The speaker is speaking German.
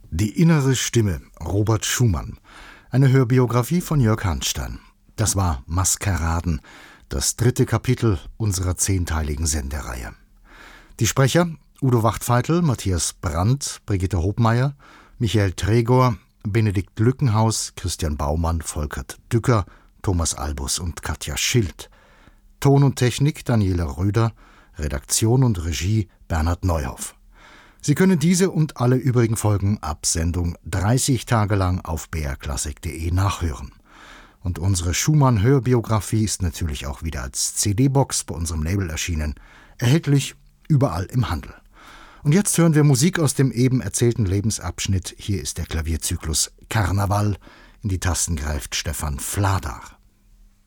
Die innere Stimme, Robert Schumann. Eine Hörbiografie von Jörg Hanstein. Das war Maskeraden, das 3. Kapitel unserer 10-teiligen Sendereihe. Die Sprecher: Udo Wachtfeitel, Matthias Brandt, Brigitte Hobmeier, Michael Tregor, Benedikt Lückenhaus, Christian Baumann, Volkert Dücker, Thomas Albus und Katja Schild. Ton und Technik Daniela Röder, Redaktion und Regie Bernhard Neuhoff. Sie können diese und alle übrigen Folgen ab Sendung 30 Tage lang auf brklassik.de nachhören. Und unsere Schumann-Hörbiografie ist natürlich auch wieder als CD-Box bei unserem Label erschienen, erhältlich überall im Handel. Und jetzt hören wir Musik aus dem eben erzählten Lebensabschnitt. Hier ist der Klavierzyklus Karneval. In die Tasten greift Stefan Fladar.